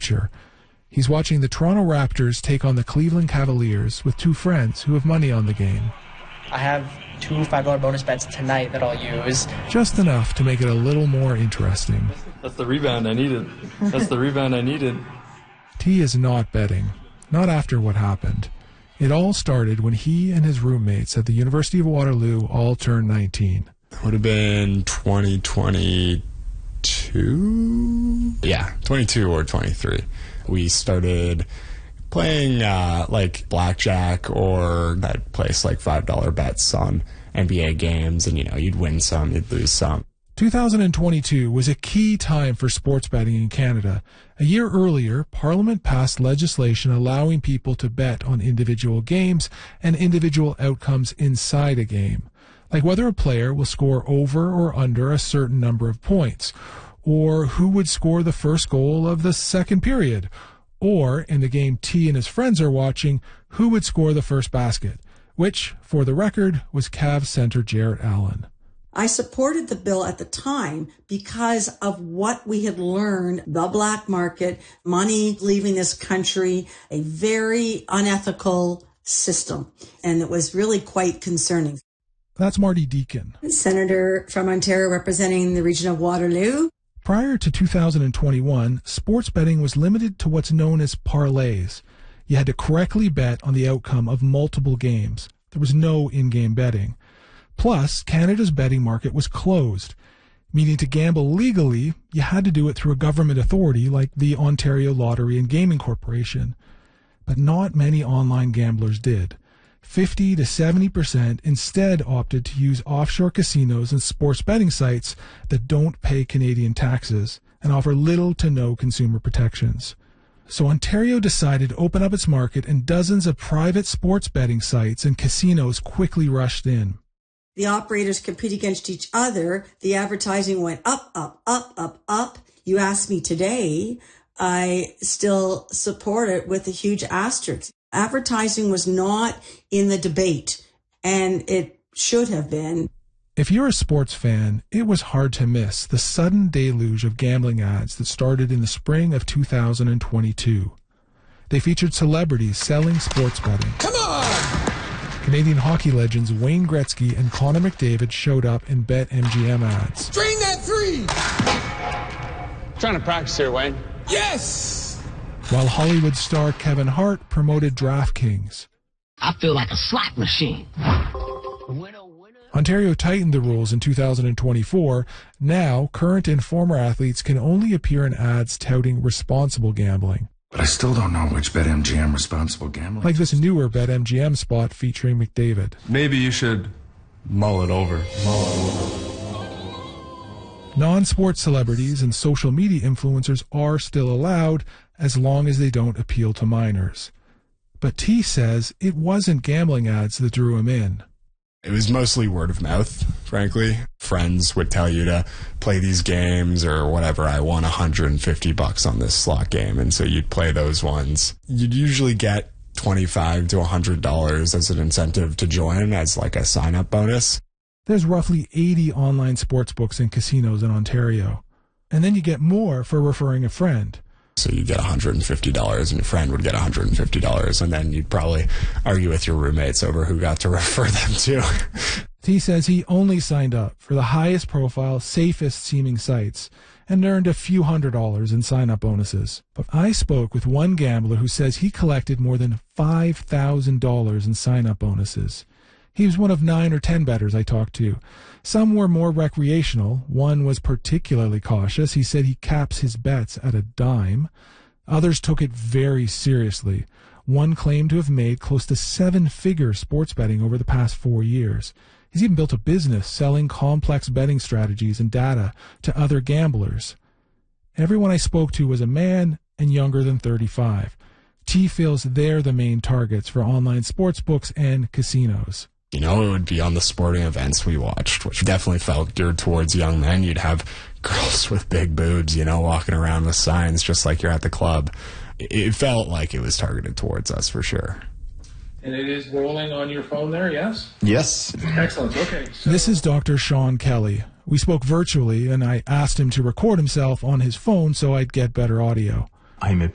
future. He's watching the Toronto Raptors take on the Cleveland Cavaliers with two friends who have money on the game. I have two $5 bonus bets tonight that I'll use. Just enough to make it a little more interesting. That's the rebound I needed. T is not betting. Not after what happened. It all started when he and his roommates at the University of Waterloo all turned 19. Would have been 2022? Yeah, 22 or 23. We started playing like blackjack, or I'd place like $5 bets on NBA games, and you'd win some, you'd lose some. 2022 was a key time for sports betting in Canada. A year earlier, Parliament passed legislation allowing people to bet on individual games and individual outcomes inside a game, like whether a player will score over or under a certain number of points, or who would score the first goal of the second period, or, in the game T and his friends are watching, who would score the first basket, which, for the record, was Cavs center Jarrett Allen. I supported the bill at the time because of what we had learned, the black market, money leaving this country, a very unethical system, and it was really quite concerning. That's Marty Deacon, Senator from Ontario representing the region of Waterloo. Prior to 2021, sports betting was limited to what's known as parlays. You had to correctly bet on the outcome of multiple games. There was no in-game betting. Plus, Canada's betting market was closed, meaning to gamble legally, you had to do it through a government authority like the Ontario Lottery and Gaming Corporation. But not many online gamblers did. 50 to 70% instead opted to use offshore casinos and sports betting sites that don't pay Canadian taxes and offer little to no consumer protections. So Ontario decided to open up its market, and dozens of private sports betting sites and casinos quickly rushed in. The operators compete against each other. The advertising went up, up, up, up, up. You ask me today, I still support it with a huge asterisk. Advertising was not in the debate, and it should have been. If you're a sports fan, it was hard to miss the sudden deluge of gambling ads that started in the spring of 2022. They featured celebrities selling sports betting. Come on! Canadian hockey legends Wayne Gretzky and Connor McDavid showed up in BetMGM ads. Drain that three! Trying to practice here, Wayne. Yes! While Hollywood star Kevin Hart promoted DraftKings. I feel like a slot machine. Ontario tightened the rules in 2024. Now, current and former athletes can only appear in ads touting responsible gambling. But I still don't know which BetMGM responsible gambling. Like this newer BetMGM spot featuring McDavid. Maybe you should mull it over. Non-sports celebrities and social media influencers are still allowed as long as they don't appeal to minors. But T says it wasn't gambling ads that drew him in. It was mostly word of mouth, frankly. Friends would tell you to play these games or whatever. I won $150 on this slot game, and so you'd play those ones. You'd usually get $25 to $100 as an incentive to join, as like a sign-up bonus. There's roughly 80 online sports books and casinos in Ontario. And then you get more for referring a friend. So you get $150 and your friend would get $150, and then you'd probably argue with your roommates over who got to refer them to. T says he only signed up for the highest profile, safest seeming sites and earned a few $100s in sign-up bonuses. But I spoke with one gambler who says he collected more than $5,000 in sign-up bonuses. He was one of 9 or 10 bettors I talked to. Some were more recreational. One was particularly cautious. He said he caps his bets at a dime. Others took it very seriously. One claimed to have made close to 7-figure sports betting over the past 4 years. He's even built a business selling complex betting strategies and data to other gamblers. Everyone I spoke to was a man and younger than 35. T feels they're the main targets for online sports books and casinos. It would be on the sporting events we watched, which definitely felt geared towards young men. You'd have girls with big boobs, walking around with signs just like you're at the club. It felt like it was targeted towards us for sure. And it is rolling on your phone there, yes? Yes. Excellent. Okay. This is Dr. Sean Kelly. We spoke virtually, and I asked him to record himself on his phone so I'd get better audio. I'm a